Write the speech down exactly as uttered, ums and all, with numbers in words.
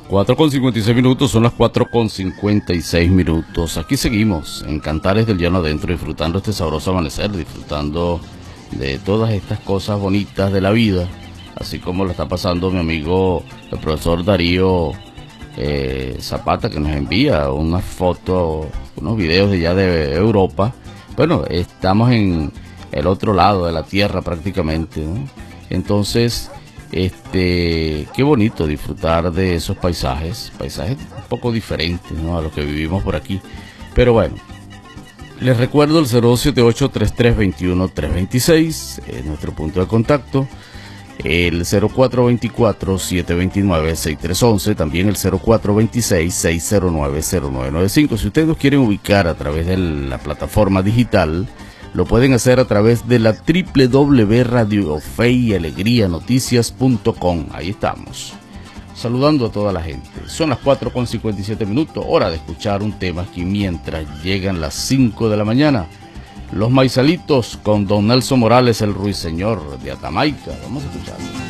cuatro con cincuenta y seis minutos, son las cuatro con cincuenta y seis minutos. Aquí seguimos en Cantares del Llano Adentro, disfrutando este sabroso amanecer, disfrutando de todas estas cosas bonitas de la vida, así como lo está pasando mi amigo el profesor Darío eh, Zapata, que nos envía unas fotos, unos videos de ya de Europa. Bueno, estamos en el otro lado de la tierra prácticamente, ¿no? Entonces, este, qué bonito disfrutar de esos paisajes, paisajes un poco diferentes, ¿no?, a los que vivimos por aquí. Pero bueno, les recuerdo el cero dos siete ocho, tres tres dos uno, tres dos seis, es nuestro punto de contacto. El cero cuatro dos cuatro, siete dos nueve, seis tres uno uno, también el cero cuatro dos seis, seis cero nueve, cero nueve nueve cinco. Si ustedes nos quieren ubicar a través de la plataforma digital, lo pueden hacer a través de la doble u doble u doble u punto radio fe y alegría noticias punto com. Ahí estamos, saludando a toda la gente. Son las cuatro con cincuenta y siete minutos, hora de escuchar un tema aquí mientras llegan las cinco de la mañana. Los Maizalitos con don Nelson Morales, el ruiseñor de Atamaica. Vamos a escuchar.